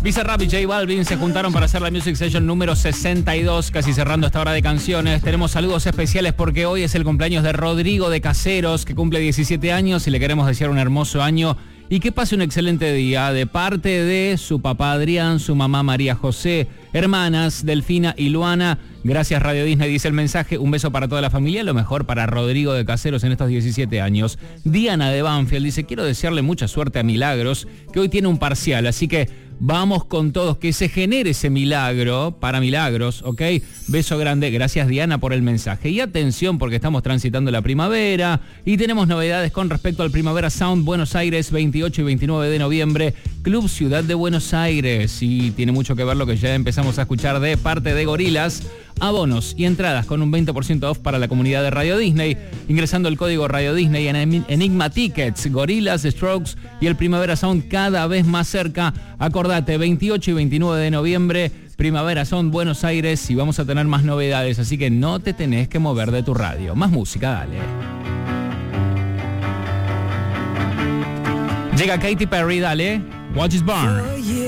Bizarrap y J Balvin se juntaron para hacer la Music Session número 62, casi cerrando esta hora de canciones. Tenemos saludos especiales porque hoy es el cumpleaños de Rodrigo de Caseros, que cumple 17 años y le queremos desear un hermoso año y que pase un excelente día de parte de su papá Adrián, su mamá María José, hermanas Delfina y Luana. Gracias Radio Disney, dice el mensaje. Un beso para toda la familia, lo mejor para Rodrigo de Caseros en estos 17 años. Diana de Banfield dice, quiero desearle mucha suerte a Milagros, que hoy tiene un parcial, así que vamos con todos, que se genere ese milagro para Milagros, ¿ok? Beso grande, gracias Diana por el mensaje. Y atención porque estamos transitando la primavera y tenemos novedades con respecto al Primavera Sound Buenos Aires, 28 y 29 de noviembre, Club Ciudad de Buenos Aires. Y tiene mucho que ver lo que ya empezamos a escuchar de parte de Gorilas. Abonos y entradas con un 20% off para la comunidad de Radio Disney, ingresando el código Radio Disney en Enigma Tickets. Gorilas, Strokes y el Primavera Sound cada vez más cerca. Acordate, 28 y 29 de noviembre, Primavera Sound Buenos Aires, y vamos a tener más novedades, así que no te tenés que mover de tu radio. Más música, dale. Llega Katy Perry, dale. Watch is Burn.